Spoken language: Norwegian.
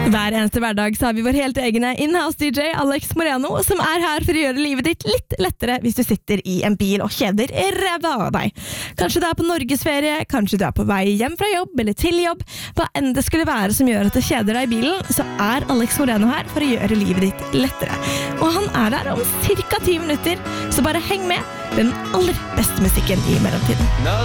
Hver eneste hverdag så har vi vår helt egne in-house-DJ Alex Moreno, som her for å gjøre livet ditt litt lettere hvis du sitter i en bil og kjeder ræva av deg. Kanskje du på norgesferie, kanskje du på vei hjem fra jobb eller til jobb. Hva enn det skulle være som gjør at det kjeder deg i bilen, så Alex Moreno her for å gjøre livet ditt lettere. Og han der om cirka 10 minutter, så bare heng med den aller beste musikken i mellomtiden.